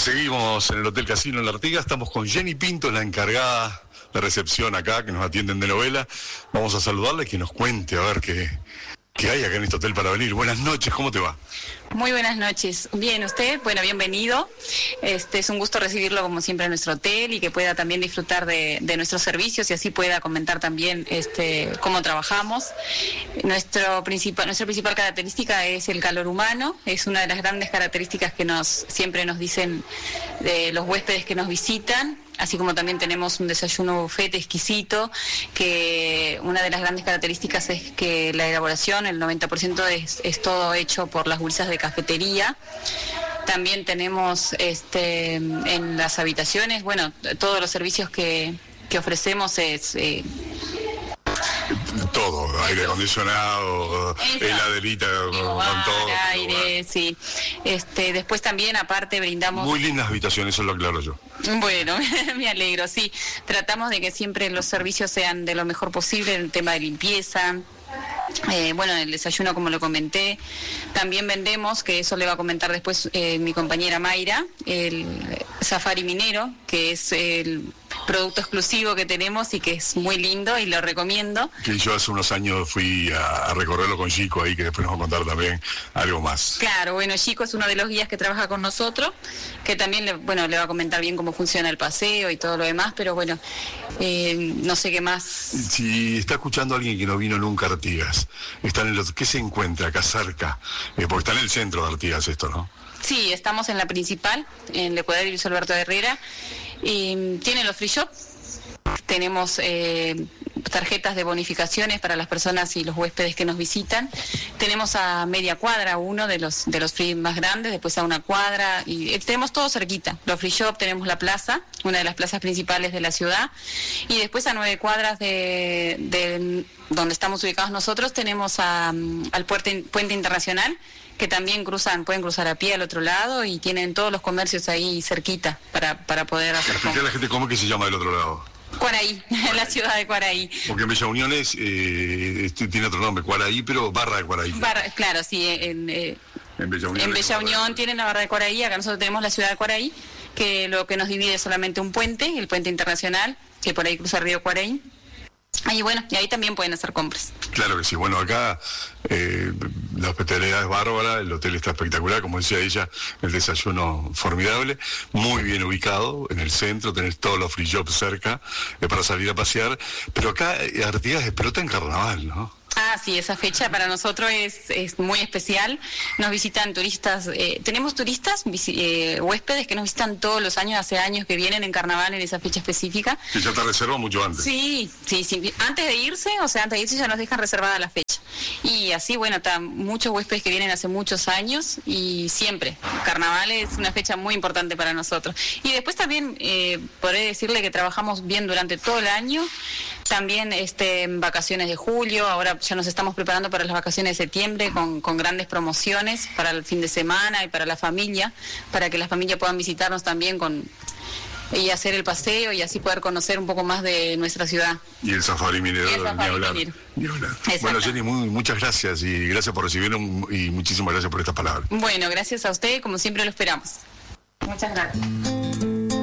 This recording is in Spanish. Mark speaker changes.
Speaker 1: Seguimos en el Hotel Casino en La Artiga, estamos con Jenny Pinto, la encargada de recepción acá, que nos atienden de novela. Vamos a saludarle y que nos cuente a ver qué hay acá en este hotel para venir. Buenas noches, ¿cómo te va?
Speaker 2: Muy buenas noches. Bien, usted, bueno, bienvenido. Es un gusto recibirlo como siempre en nuestro hotel y que pueda también disfrutar de nuestros servicios y así pueda comentar también cómo trabajamos. Nuestra principal característica es el calor humano, es una de las grandes características que siempre nos dicen los huéspedes que nos visitan. Así como también tenemos un desayuno buffet exquisito, que una de las grandes características es que la elaboración, el 90% es todo hecho por las gurisas de cafetería. También tenemos en las habitaciones, bueno, todos los servicios que ofrecemos es...
Speaker 1: todo, aire acondicionado, heladerita, con todo.
Speaker 2: Aire, sí. Después también, aparte, brindamos...
Speaker 1: Muy lindas habitaciones, eso lo aclaro yo.
Speaker 2: Bueno, me alegro, sí. Tratamos de que siempre los servicios sean de lo mejor posible, el tema de limpieza. Bueno, el desayuno, como lo comenté, también vendemos, que eso le va a comentar después mi compañera Mayra, el safari minero, que es el producto exclusivo que tenemos y que es muy lindo y lo recomiendo.
Speaker 1: Que yo hace unos años fui a recorrerlo con Chico ahí, que después nos va a contar también algo más.
Speaker 2: Claro, bueno, Chico es uno de los guías que trabaja con nosotros, que también le va a comentar bien cómo funciona el paseo y todo lo demás, pero bueno, no sé qué más.
Speaker 1: Si está escuchando a alguien que no vino nunca a Artigas, ¿qué se encuentra acá cerca? Porque está en el centro de Artigas esto, ¿no?
Speaker 2: Sí, estamos en la principal, en el Ecuador Luis Alberto Herrera, y tiene los free shop, tenemos tarjetas de bonificaciones para las personas y los huéspedes que nos visitan. Tenemos a media cuadra uno de los free más grandes, después a una cuadra, y tenemos todo cerquita. Los free shop, tenemos la plaza, una de las plazas principales de la ciudad, y después a 9 cuadras de donde estamos ubicados nosotros tenemos al Puente Internacional, que también pueden cruzar a pie al otro lado y tienen todos los comercios ahí cerquita para poder hacer.
Speaker 1: Explica a la gente cómo es que se llama del otro lado.
Speaker 2: Cuaraí, la ciudad de Cuaraí.
Speaker 1: Porque en Bella Unión tiene otro nombre, Cuaraí, pero barra de Cuaraí.
Speaker 2: Claro, sí, en Bella Unión tienen la barra de Cuaraí, acá nosotros tenemos la ciudad de Cuaraí, que lo que nos divide es solamente un puente, el Puente Internacional, que por ahí cruza el río Cuaraí. Y bueno, y ahí también pueden hacer compras.
Speaker 1: Claro que sí. Bueno, acá la hospitalidad es bárbara, el hotel está espectacular, como decía ella, el desayuno formidable, muy bien ubicado en el centro, tenés todos los free shops cerca para salir a pasear, pero acá Artigas explota en carnaval, ¿no?
Speaker 2: Ah, sí, esa fecha para nosotros es muy especial. Nos visitan turistas, tenemos turistas, huéspedes que nos visitan todos los años, hace años que vienen en carnaval en esa fecha específica.
Speaker 1: Y ya te reservan mucho antes.
Speaker 2: Sí, antes de irse ya nos dejan reservada la fecha. Y así, bueno, muchos huéspedes que vienen hace muchos años y siempre. Carnaval es una fecha muy importante para nosotros. Y después también podré decirle que trabajamos bien durante todo el año. También en vacaciones de julio, ahora ya nos estamos preparando para las vacaciones de septiembre con grandes promociones para el fin de semana y para la familia, para que las familias puedan visitarnos también y hacer el paseo y así poder conocer un poco más de nuestra ciudad.
Speaker 1: Y el safari minero, ni hablar. Bueno, Jenny, muchas gracias y gracias por recibirnos y muchísimas gracias por estas palabras.
Speaker 2: Bueno, gracias a usted, como siempre lo esperamos. Muchas gracias.